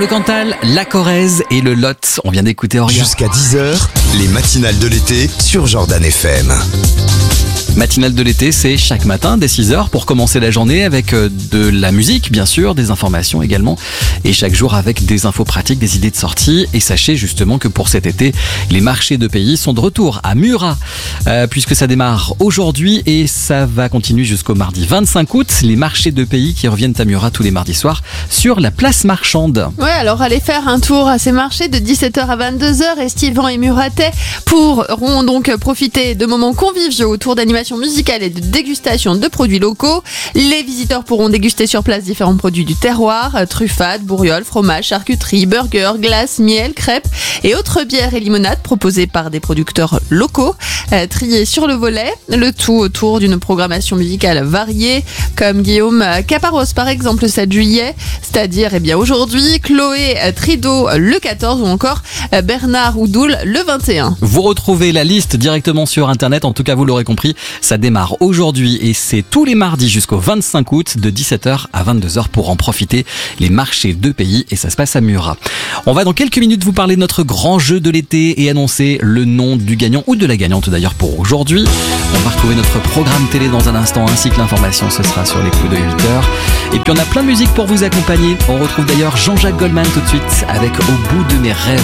le Cantal, la Corrèze et le Lot. On vient d'écouter Auria. Jusqu'à 10h, les matinales de l'été sur Jordan FM. Matinale de l'été, c'est chaque matin dès 6h pour commencer la journée avec de la musique, bien sûr, des informations également. Et chaque jour avec des infos pratiques, des idées de sortie. Et sachez justement que pour cet été, les marchés de pays sont de retour à Murat. Puisque ça démarre aujourd'hui et ça va continuer jusqu'au mardi 25 août. Les marchés de pays qui reviennent à Murat tous les mardis soirs sur la place marchande. Ouais, alors allez faire un tour à ces marchés de 17h à 22h. Estivants et Muratais pourront donc profiter de moments conviviaux autour d'animations musicale et de dégustation de produits locaux. Les visiteurs pourront déguster sur place différents produits du terroir, truffades, bourrioles, fromages, charcuteries, burgers, glaces, miel, crêpes et autres bières et limonades proposées par des producteurs locaux, triés sur le volet, le tout autour d'une programmation musicale variée, comme Guillaume Caparros par exemple le 7 juillet, c'est-à-dire aujourd'hui Chloé Trido le 14 ou encore Bernard Oudoul le 21. Vous retrouvez la liste directement sur internet, en tout cas vous l'aurez compris. Ça démarre aujourd'hui et c'est tous les mardis jusqu'au 25 août de 17h à 22h pour en profiter, les marchés de pays, et ça se passe à Murat. On va dans quelques minutes vous parler de notre grand jeu de l'été et annoncer le nom du gagnant ou de la gagnante d'ailleurs pour aujourd'hui. On va retrouver notre programme télé dans un instant ainsi que l'information, ce sera sur les coups de 8h. Et puis on a plein de musique pour vous accompagner. On retrouve d'ailleurs Jean-Jacques Goldman tout de suite avec Au bout de mes rêves.